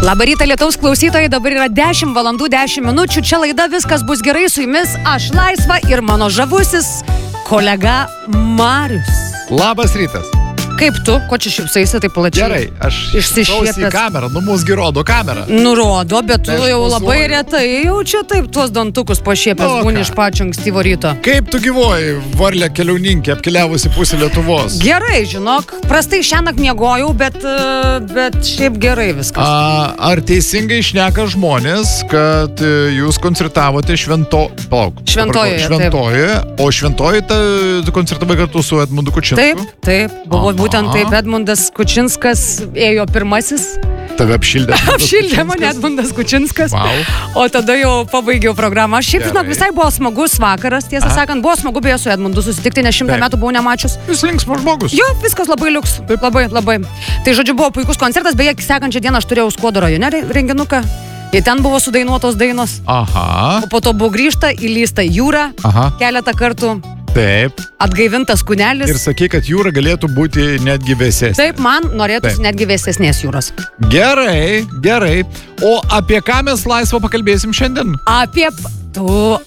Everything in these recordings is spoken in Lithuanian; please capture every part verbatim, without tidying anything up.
Labą rytą, Lietuvos klausytojai, dabar yra dešimt valandų dešimt minučių, čia laida Viskas bus gerai, su jumis aš Laisva ir mano žavusis kolega Marius. Labas rytas. Kaip tu? Ko čia šipsaisi taip plačiai? Gerai, aš išsišiepęs į kamerą, nu mūsgi rodo kamerą. Nurodo, bet tu Tai jau aš labai posuoju. retai jau čia taip tuos dantukus pašiepęs Nu, būni ką? iš pačio ankstyvo ryto. Kaip tu gyvoji, varlė keliauninkė, apkeliavusi pusę Lietuvos? Gerai, žinok, prastai šiąnakt miegojau, bet, e, bet šiaip gerai viskas. A, ar teisingai šneka žmonės, kad e, jūs koncertavote švento... Palauk. Šventojoje, Šventojoje, o šventojoje ta koncertavai kartu su Edmundu Kučinsku? Taip, taip, buvo Aha. būtent taip, Edmundas Kučinskas ėjo pirmasis. Tave apšildė. Apšildė mane Edmundas Kučinskas. Wow. O tada jau pabaigiau programą. Šiaip, žinok, Gerai. visai buvo smagus vakaras, tiesą Aha. sakant, buvo smagu beje su Edmundu susitikti, nes šimtą Taip. metų buvau nemačius. Jūs linksmas žmogus. Jo, viskas labai liuks. Taip. Labai, labai. Tai žodžiu, buvo puikus koncertas, beje, sekančią dieną aš turėjau Skuodo rajone re- renginuką. Ir ten buvo sudainuotos dainos. Aha, O po to buvo grįžta, įlysta į jūrą aha, keletą kartų, taip. atgaivintas kūnelis. Ir sakai, kad jūra galėtų būti netgi vėsesnė. Taip, man norėtųsi Taip. netgi vėsesnės jūros. Gerai, gerai. O apie ką mes Laisvą pakalbėsim šiandien? Apie p- tu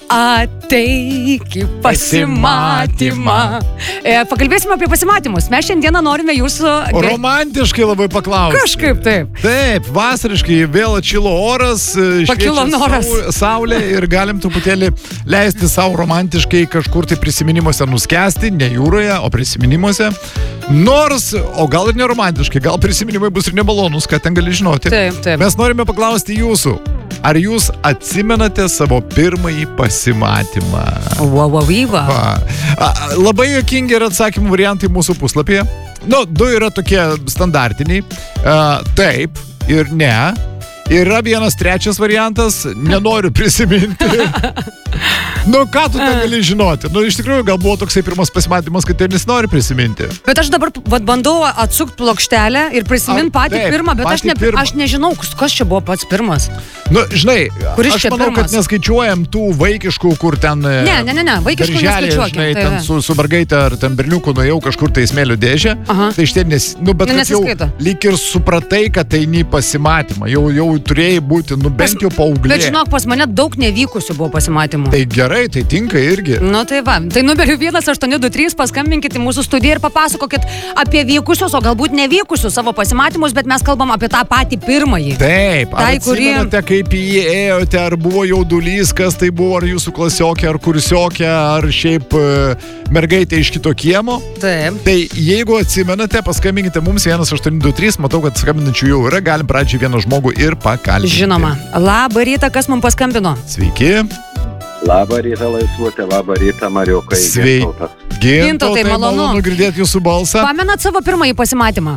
ateik į pasimatymą. E, pakalbėsime apie pasimatymus. Mes šiandieną norime jūsų... ge- Romantiškai labai paklausti. Kažkaip taip. Taip, vasariškai vėl atšilo oras, e, Pakilo šviečia noras. sau- Saulė ir galim truputėlį leisti savo romantiškai kažkur tai prisiminimuose nuskesti, ne jūroje, o prisiminimuose. Nors, o gal ir neromantiškai, gal prisiminimai bus ir nemalonus, ką ten gali žinoti. Taip, taip. Mes norime paklausti jūsų, ar jūs atsimenate savo pirmąjį pasimatymą? Wow, wow, vyva. Va. A, a, labai juokingi yra atsakymų variantai mūsų puslapyje. Nu, du yra tokie standartiniai. A, taip ir ne. Yra vienas trečias variantas, nenoriu prisiminti. Nu, ką tu ten gali žinoti? Nu, iš tikrųjų, gal buvo toksai pirmas pasimatymas, kad ir nesinori prisiminti. Bet aš dabar vat, bandau atsukti plokštelę ir prisiminti A, patį taip, pirmą, bet aš, patį ne, pirmą. aš nežinau, kas kas čia buvo pats pirmas. Nu, žinai, Kuris aš čia manau, pirmas? kad neskaičiuojam tų vaikiškų, kur ten... e, Ne, ne, ne, ne, vaikiškų darželyje, neskaičiuokim, žinai, tai ten va. su, su mergaite ar ten berniuku nuėjau kažkur tai į smėlio dėžę. Aha. Tai iš ten, nes, nu, bet Nu, kad jau nesiskaito. lyg ir supratai, kad tai nei pasimatymą. Jau, jau turėjai būti, nu, bent jau paauglė. Bet žinok, pas mane daug nevykusių buvo pasimatymų. Tai gerai, tai tinka irgi. Nu tai va, tai numeriu vienas aštuoni du trys, paskambinkite į mūsų studiją ir papasakokit apie vykusius, o galbūt nevykusius savo pasimatymus, bet mes kalbam apie tą patį pirmąjį. Taip, ar Tai, kurį- atsimenate, kaip į jį ėjote, ar buvo jaudulys, kas tai buvo, ar jūsų klasiokė, ar kursiokė, ar šiaip e, mergaitė iš kito kiemo? Taip. Tai jeigu atsimenate, paskambinkite mums vienas aštuoni du trys, matau, kad skambinančių jau yra, galim pradžiai vieną žmogų ir pakalbinti. Žinoma. Labą rytą, kas mums paskambino? Sveiki. Labą rytą, Laisvutė, labą rytą, Mariukai. Sveiki. Gintautas. Gintautai, malonu. malonu girdėti jūsų balsą. Pamenat savo pirmąjį pasimatymą?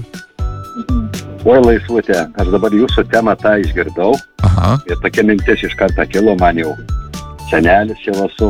Oi, Laisvutė, aš dabar jūsų temą tą išgirdau Aha. ir tokia mintis iš karto kilo man jau. Senelis jau esu.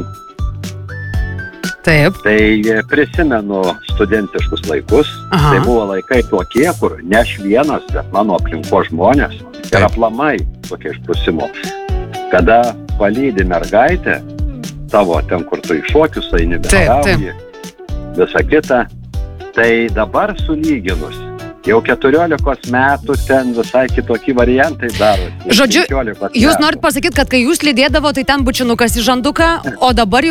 Taip. Tai e, prisimenu studentiškus laikus. Aha. Tai buvo laikai tokie, kur ne aš vienas, bet mano aplinko žmonės. Ir Taip. aplamai tokie išprusimo. Kada palydi mergaitę, tavo ten, kur tu iš šokius eini, Taip, bendrauji, visa kita, tai dabar sulyginus. Jau keturiolikos metų ten visai kitokie variantai darosi. Žodžiu, penkiolikos Jūs metų. norit pasakyti, kad kai jūs lydėdavo, tai ten bučinukas į žanduką, o dabar